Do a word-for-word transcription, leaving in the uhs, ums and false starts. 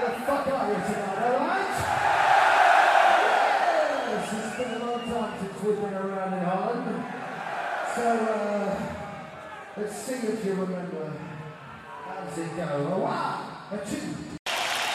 the fuck are you tonight, alright? Yes, it's been a long time since we've been around in Holland. So, uh, let's see if you remember. How does it go? A one, a two.